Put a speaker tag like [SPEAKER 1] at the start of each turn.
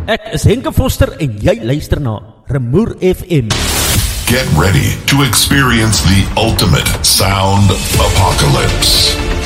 [SPEAKER 1] Ek is Henke Foster en jy luister na Rumoer FM.
[SPEAKER 2] Get ready to experience the ultimate sound apocalypse.